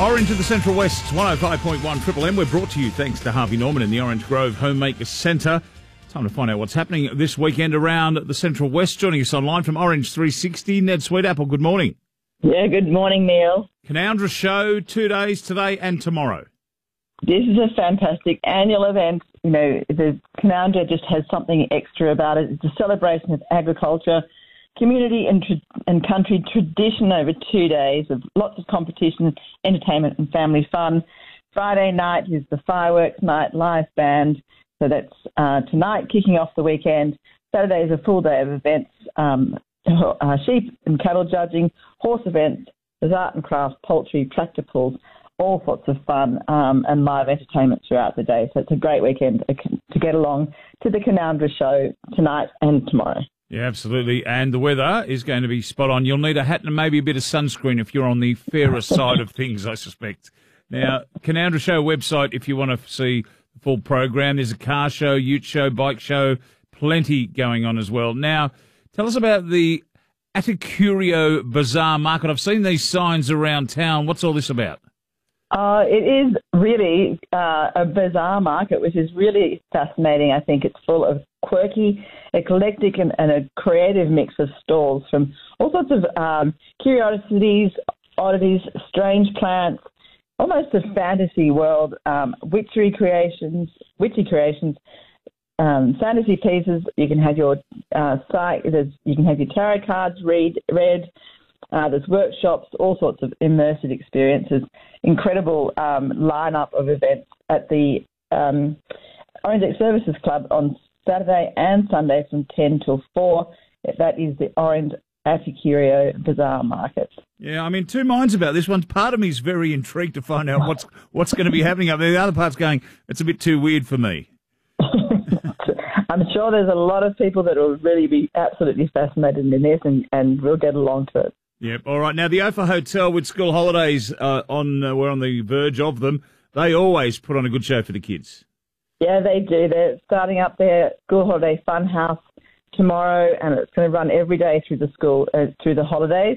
Orange of the Central West, 105.1 Triple M. We're brought to you thanks to Harvey Norman in the Orange Grove Homemaker Centre. Time to find out what's happening this weekend around the Central West. Joining us online from Orange 360, Ned Sweetapple, good morning. Yeah, good morning, Neil. Canoundra Show, 2 days, today and tomorrow. This is a fantastic annual event. You know, the Canoundra just has something extra about it. It's a celebration of agriculture, community and country tradition over 2 days of lots of competition, entertainment and family fun. Friday night is the fireworks night, live band. So that's tonight, kicking off the weekend. Saturday is a full day of events, sheep and cattle judging, horse events, there's art and crafts, poultry, tractor pulls, all sorts of fun and live entertainment throughout the day. So it's a great weekend to get along to the Canoundra Show tonight and tomorrow. Yeah, absolutely. And the weather is going to be spot on. You'll need a hat and maybe a bit of sunscreen if you're on the fairer side of things, I suspect. Now, Canoundra Show website, if you want to see the full program, there's a car show, ute show, bike show, plenty going on as well. Now, tell us about the Aticurio Bazaar Market. I've seen these signs around town. What's all this about? It is really a bazaar market, which is really fascinating. I think it's full of quirky, eclectic and a creative mix of stalls from all sorts of curiosities, oddities, strange plants, almost a fantasy world, witchy creations, fantasy pieces. You can have your you can have your tarot cards read. There's workshops, all sorts of immersive experiences, incredible lineup of events at the Orange X Services Club on Saturday and Sunday from 10 till 4. That is the Orange Aticurio Bazaar Market. Yeah, I'm in two minds about this one. Part of me is very intrigued to find out what's going to be happening up there. The other part's going, it's a bit too weird for me. I'm sure there's a lot of people that will really be absolutely fascinated in this and we'll get along to it. Yep. All right. Now, the Ophir Hotel with school holidays we're on the verge of them. They always put on a good show for the kids. Yeah, they do. They're starting up their school holiday fun house tomorrow, and it's going to run every day through the school through the holidays.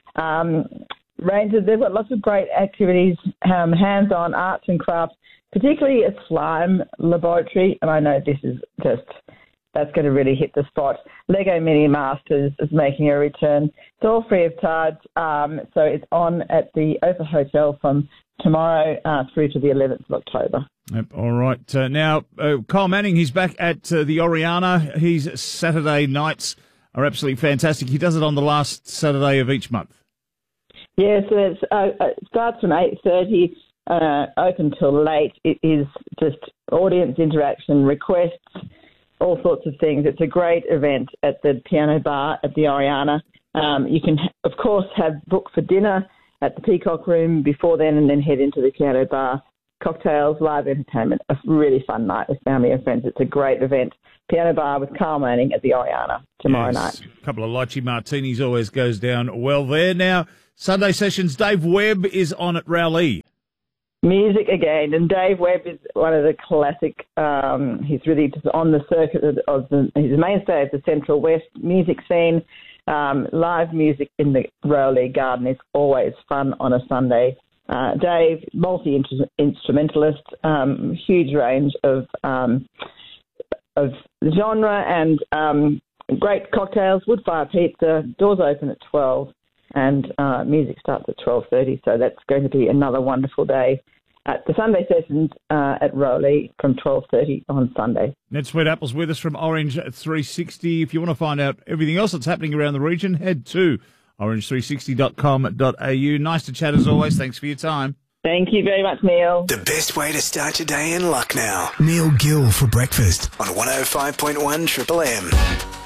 They've got lots of great activities, hands-on arts and crafts, particularly a slime laboratory. And I know this is that's going to really hit the spot. Lego Mini Masters is making a return. It's all free of charge. So it's on at the Ophir Hotel from tomorrow through to the 11th of October. Yep, all right. Now, Kyle Manning, he's back at the Oriana. His Saturday nights are absolutely fantastic. He does it on the last Saturday of each month. Yeah, so it starts from 8:30, open till late. It is just audience interaction, requests, all sorts of things. It's a great event at the piano bar at the Oriana. You can, of course, book for dinner at the Peacock Room before then and then head into the piano bar. Cocktails, live entertainment, a really fun night with family and friends. It's a great event. Piano bar with Carl Manning at the Oriana tomorrow night. A couple of lychee martinis always goes down well there. Now, Sunday sessions, Dave Webb is on at Rowley. Music again, and Dave Webb is one of the classic. He's really just on the circuit he's a mainstay of the Central West music scene. Live music in the Rowley Garden is always fun on a Sunday. Dave, multi-instrumentalist, huge range of genre and great cocktails, wood fire pizza, doors open at 12 and music starts at 12:30, so that's going to be another wonderful day at the Sunday sessions at Rowley from 12:30 on Sunday. Ned Sweetapple's with us from Orange 360. If you want to find out everything else that's happening around the region, head to orange360.com.au. Nice to chat as always. Thanks for your time. Thank you very much, Neil. The best way to start your day in Lucknow. Neil Gill for breakfast on 105.1 Triple M.